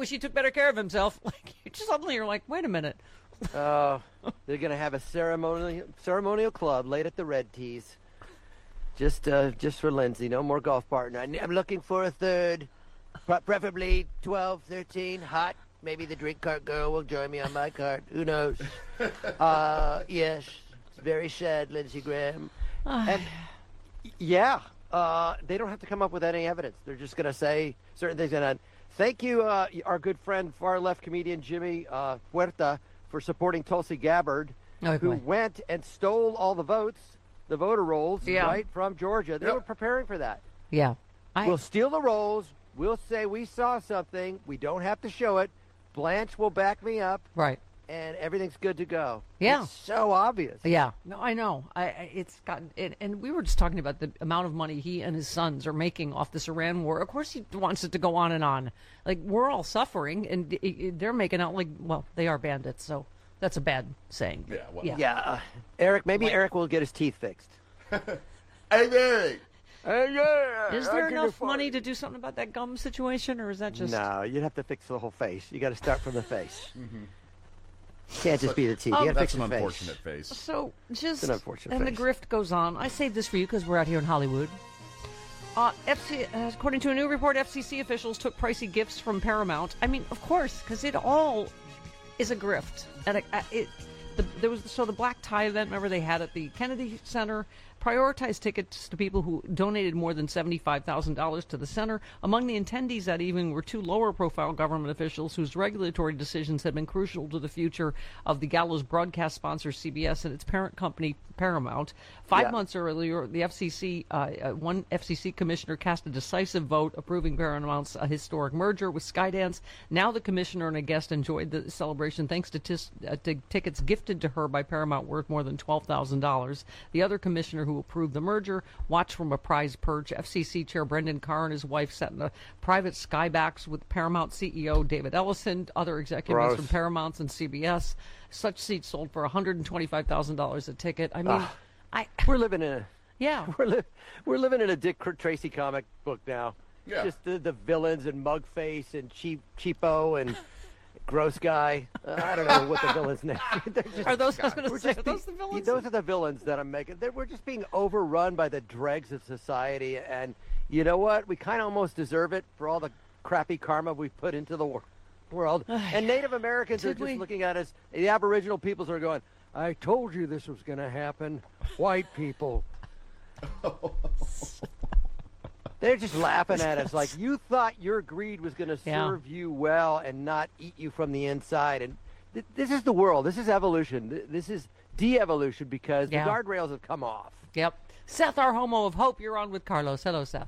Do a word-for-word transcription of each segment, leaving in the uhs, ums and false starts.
wish he took better care of himself. Like, you just suddenly you're like, wait a minute. Oh, uh, they're going to have a ceremonial ceremonial club late at the Red Tees. Just uh, just for Lindsay. No more golf partner. I'm looking for a third, preferably twelve, thirteen, hot. Maybe the drink cart girl will join me on my cart. Who knows? Uh, yes, it's very sad, Lindsey Graham. And, yeah, uh, they don't have to come up with any evidence. They're just going to say certain things. And thank you, uh, our good friend, far-left comedian Jimmy uh, Puerta, for supporting Tulsi Gabbard, oh, who boy. went and stole all the votes, the voter rolls, yeah. right, from Georgia. They yep. were preparing for that. Yeah. I... We'll steal the rolls. We'll say we saw something. We don't have to show it. Blanche will back me up. Right. And everything's good to go. Yeah. It's so obvious. Yeah. No, I know. I, I it's gotten it, and we were just talking about the amount of money he and his sons are making off this Iran war. Of course, he wants it to go on and on. Like, we're all suffering, and it, it, they're making out like, well, they are bandits, so that's a bad saying. Yeah. Well, yeah. Yeah. Uh, Eric, maybe Like- Eric will get his teeth fixed. Hey, hey. Hey, yeah, Is I there can enough afford money it. to do something about that gum situation, or is that just... No, you'd have to fix the whole face. You got to start from the face. Mm-hmm. Can't just be the teeth. Um, you got to That's fix an the face. unfortunate face. So, just... It's an unfortunate and face. the grift goes on. I saved this for you because we're out here in Hollywood. Uh, F C, uh, according to a new report, F C C officials took pricey gifts from Paramount. I mean, of course, because it all is a grift. And it, uh, it the, there was so the black tie event. Remember they had at the Kennedy Center. Prioritized tickets to people who donated more than seventy-five thousand dollars to the center. Among the attendees that evening were two lower-profile government officials whose regulatory decisions had been crucial to the future of the Gallows broadcast sponsor C B S and its parent company Paramount. Five Yeah. months earlier, the F C C, uh, uh, one F C C commissioner cast a decisive vote approving Paramount's uh, historic merger with Skydance. Now the commissioner and a guest enjoyed the celebration thanks to, tis, uh, to tickets gifted to her by Paramount worth more than twelve thousand dollars. The other commissioner who approved the merger watched from a prize perch. F C C Chair Brendan Carr and his wife sat in a private skybacks with Paramount C E O David Ellison, other executives Gross. from Paramount and C B S. Such seats sold for one hundred twenty-five thousand dollars a ticket. I mean, Ah. I We're living in a yeah. we're li- we're living in a Dick Tracy comic book now. Yeah. Just the, the villains and Mugface and cheap cheapo and gross guy. Uh, I don't know what the villains name. They're just- Are those, I was going we're to say, just are those be- the villains? Those are the villains that I'm making. They're, we're just being overrun by the dregs of society, and you know what? We kind of almost deserve it for all the crappy karma we've put into the wor- world. And Native Americans are Did just we? looking at us. The Aboriginal peoples are going, I told you this was going to happen. White people. They're just laughing at us like you thought your greed was going to Yeah. serve you well and not eat you from the inside. And th- this is the world. This is evolution. Th- This is de-evolution because Yeah. the guardrails have come off. Yep. Seth, our homo of hope, you're on with Carlos. Hello, Seth.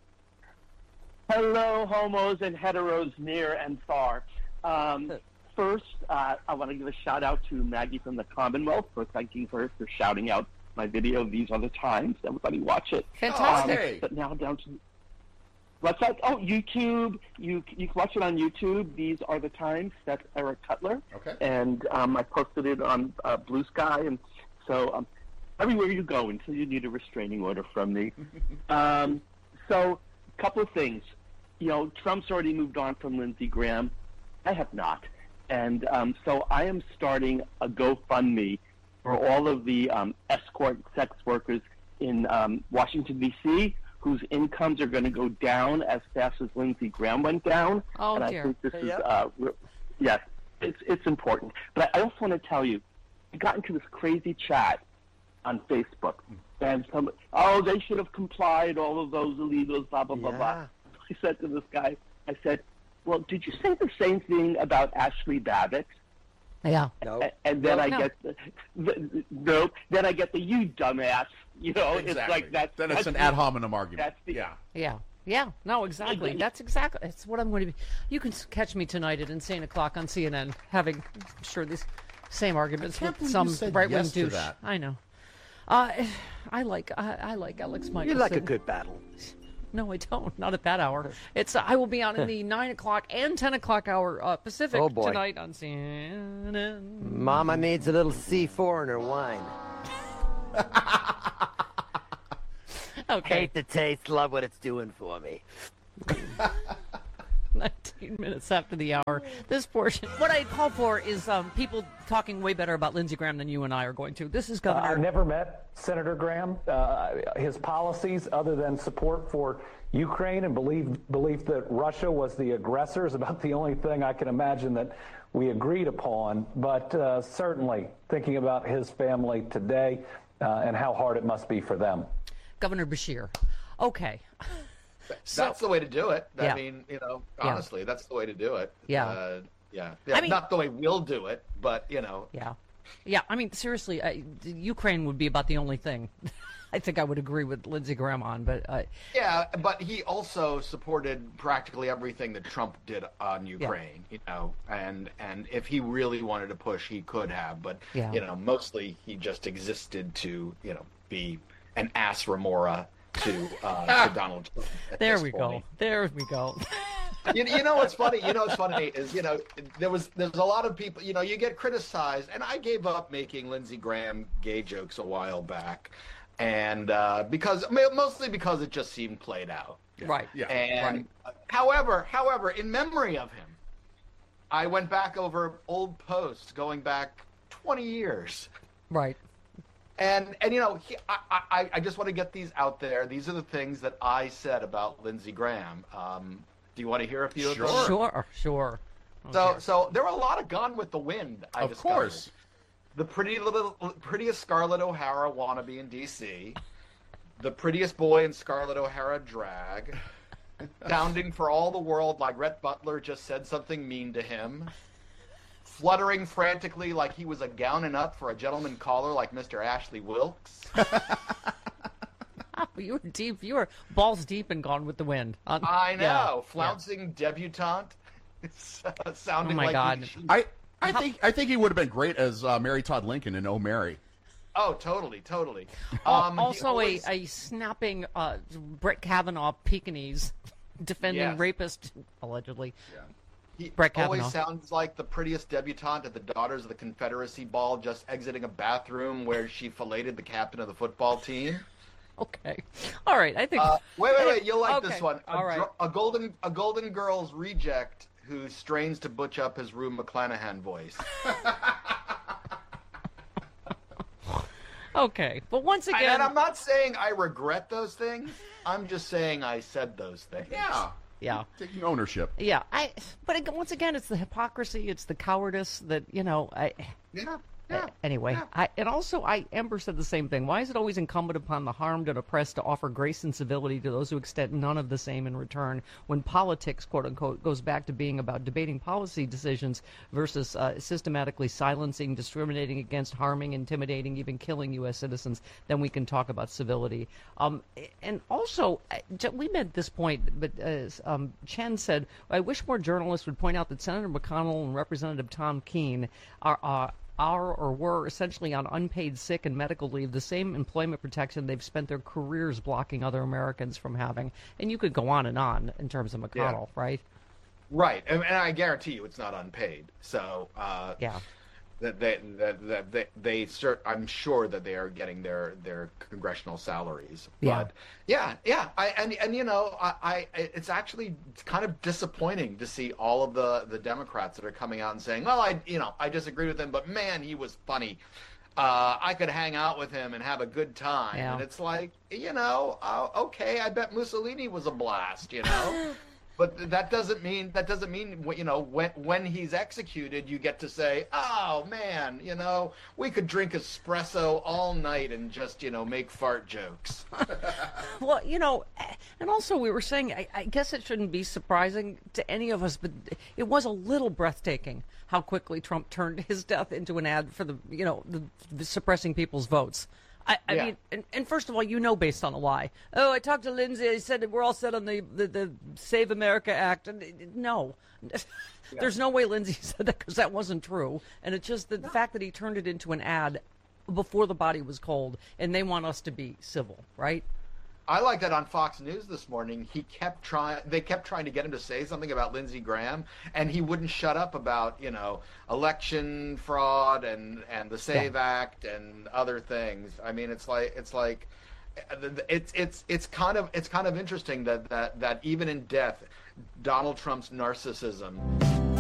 Hello, homos and heteros near and far. Um, first, uh, I want to give a shout out to Maggie from the Commonwealth for thanking her for shouting out my video. These are the times. Everybody watch it. Fantastic. Hey. But now down to what's that? Oh, YouTube. You you can watch it on YouTube. These are the times. That's Eric Cutler. Okay. And um, I posted it on uh, Blue Sky, and so um, everywhere you go until you need a restraining order from me. um, so, a couple of things. You know, Trump's already moved on from Lindsey Graham. I have not, and um, so I am starting a GoFundMe for all of the um, escort sex workers in um, Washington, D C, whose incomes are going to go down as fast as Lindsey Graham went down. Oh, and dear. I think this is, Yep. uh, re- yes, it's, it's important. But I also want to tell you, I got into this crazy chat on Facebook, and some, oh, they should have complied, all of those illegals, blah, blah, blah, Yeah. blah. I said to this guy, I said, well, did you say the same thing about Ashley Babbitt? Yeah. No. A- And then Well, I no. get the, the, no. Then I get the you dumbass. You know, Exactly. it's like that's then it's that's an the- ad hominem argument. that's the- yeah. Yeah. Yeah. No, exactly. Like- That's exactly. That's what I'm going to be. You can s- catch me tonight at Insane O'Clock on C N N having, I'm sure, these same arguments can't with believe some you said right-wing yes to douche. that. I know. Uh, I like I, I like Alex You Michelson. like a good battle. No, I don't. Not at that hour. It's uh, I will be on in the nine o'clock and ten o'clock hour uh, Pacific Oh, boy. tonight on C N N. Mama needs a little C four in her wine. Okay. Hate the taste, love what it's doing for me. nineteen minutes after the hour. This portion, what I call for is um, people talking way better about Lindsey Graham than you and I are going to. This is Uh, Governor. I've never met Senator Graham. Uh, his policies, other than support for Ukraine and believe belief that Russia was the aggressor, is about the only thing I can imagine that we agreed upon. But uh, certainly thinking about his family today uh, and how hard it must be for them. Governor Beshear. Okay. So- That's the way to do it. I Yeah. mean, you know, Yeah. honestly, that's the way to do it. Yeah. Uh, yeah. yeah. I mean- Not the way we'll do it, but, you know. Yeah. Yeah, I mean, seriously, I, Ukraine would be about the only thing I think I would agree with Lindsey Graham on, but uh, Yeah, but he also supported practically everything that Trump did on Ukraine, you know, and and if he really wanted to push, he could have, but, Yeah. you know, mostly he just existed to, you know, be an ass remora to, uh, to Donald Trump. at there this we point. go. There we go. you, you know what's funny? You know what's funny is, you know, there was there's a lot of people, you know, you get criticized, and I gave up making Lindsey Graham gay jokes a while back, and uh, because mostly because it just seemed played out. Right. Yeah. And however, however, in memory of him, I went back over old posts going back twenty years. Right. And and you know, he, I, I I just want to get these out there. These are the things that I said about Lindsey Graham. Um, do you want to hear a few Sure. of them? Sure, sure. So Okay. so there were a lot of Gone with the Wind. I Of discovered. course. The pretty little prettiest Scarlett O'Hara wannabe in D C, the prettiest boy in Scarlett O'Hara drag, sounding for all the world like Rhett Butler just said something mean to him, fluttering frantically like he was a gowning up for a gentleman caller like Mister Ashley Wilkes. Oh, you were deep. You were balls deep and Gone with the Wind. Uh, I know, yeah, flouncing debutante, sounding Oh my like God. he- she- I I think I think he would have been great as uh, Mary Todd Lincoln in Oh Mary. oh, totally, totally. Al- Um, he also, always- a, a snapping uh, Brett Kavanaugh Pekingese defending Yes. rapist, allegedly. He Brett always Kavanaugh. sounds like the prettiest debutante at the Daughters of the Confederacy ball, just exiting a bathroom where she filleted the captain of the football team. Okay. All right. I think. Uh, wait, wait, wait! You'll like Okay, this one. A, all right. dr- a golden, a Golden Girls reject who strains to butch up his Rue McClanahan voice. Okay. But once And again. I'm not saying I regret those things. I'm just saying I said those things. Yeah. Yeah. Taking ownership. Yeah. I. But ag- once again, it's the hypocrisy. It's the cowardice that, you know, I. Yeah. Yeah. Anyway, Yeah. I, and also, I Amber said the same thing. Why is it always incumbent upon the harmed and oppressed to offer grace and civility to those who extend none of the same in return? When politics, quote unquote, goes back to being about debating policy decisions versus uh, systematically silencing, discriminating against, harming, intimidating, even killing U S citizens, then we can talk about civility. Um, and also, uh, j- we made this point, but as um, Chen said, I wish more journalists would point out that Senator McConnell and Representative Tom Keene are. Uh, are or were essentially on unpaid sick and medical leave, the same employment protection they've spent their careers blocking other Americans from having. And you could go on and on in terms of McConnell, right? Right, and, and I guarantee you it's not unpaid. So uh, Yeah. that they that, that they, they cert, I'm sure that they are getting their their congressional salaries. Yeah. But yeah, yeah, I and and you know, I, I it's actually kind of disappointing to see all of the the Democrats that are coming out and saying, well, I you know I disagree with him, but man, he was funny. Uh, I could hang out with him and have a good time. Yeah. And it's like, you know, uh, okay, I bet Mussolini was a blast, you know. But that doesn't mean that doesn't mean you know when when he's executed you get to say, oh man, you know, we could drink espresso all night and just you know make fart jokes. Well, you know, and also we were saying, I, I guess it shouldn't be surprising to any of us, but it was a little breathtaking how quickly Trump turned his death into an ad for the, you know, the, the suppressing people's votes. I, I Yeah. mean, and, and first of all, you know, based on a lie. Oh, I talked to Lindsay. I said that we're all set on the, the, the Save America Act. And it- it- no, there's no way Lindsay said that because that wasn't true. And it's just the fact that he turned it into an ad before the body was cold, and they want us to be civil, right? I like that on Fox News this morning. He kept trying. They kept trying to get him to say something about Lindsey Graham, and he wouldn't shut up about you know election fraud and and the Save Act and other things. I mean, it's like it's like it's it's it's kind of it's kind of interesting that that that even in death, Donald Trump's narcissism.